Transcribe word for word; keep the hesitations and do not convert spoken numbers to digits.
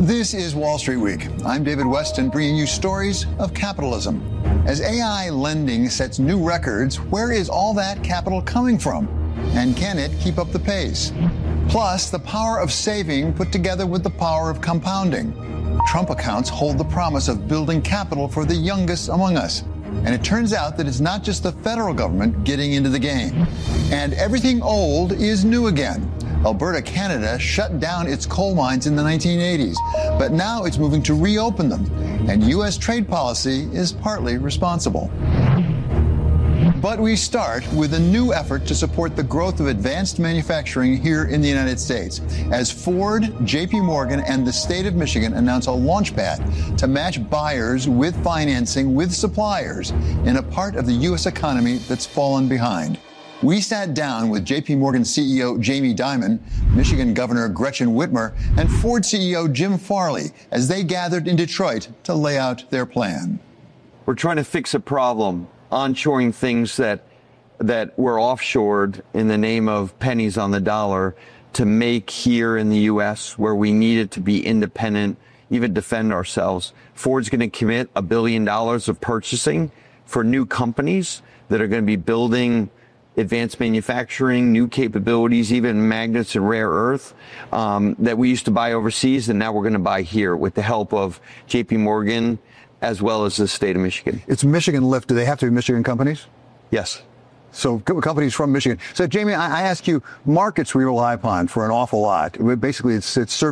This is Wall Street Week. I'm David Weston, bringing you stories of capitalism. As A I lending sets new records, where is all that capital coming from? And can it keep up the pace? Plus, the power of saving put together with the power of compounding. Trump accounts hold the promise of building capital for the youngest among us. And it turns out that it's not just the federal government getting into the game. And everything old is new again. Alberta, Canada shut down its coal mines in the nineteen eighties, but now it's moving to reopen them, and U S trade policy is partly responsible. But we start with a new effort to support the growth of advanced manufacturing here in the United States, as Ford, J P Morgan, and the state of Michigan announce a launch pad to match buyers with financing with suppliers in a part of the U S economy that's fallen behind. We sat down with J P Morgan C E O Jamie Dimon, Michigan Governor Gretchen Whitmer, and Ford C E O Jim Farley as they gathered in Detroit to lay out their plan. We're trying to fix a problem, onshoring things that that were offshored in the name of pennies on the dollar to make here in the U S where we needed to be independent, even defend ourselves. Ford's going to commit a billion dollars of purchasing for new companies that are going to be building advanced manufacturing, new capabilities, even magnets and rare earth um, that we used to buy overseas, and now we're going to buy here with the help of J P Morgan as well as the state of Michigan. It's Michigan lift. Do they have to be Michigan companies? Yes. So companies from Michigan. So, Jamie, I, I ask you, markets we rely upon for an awful lot. Basically, it's, it's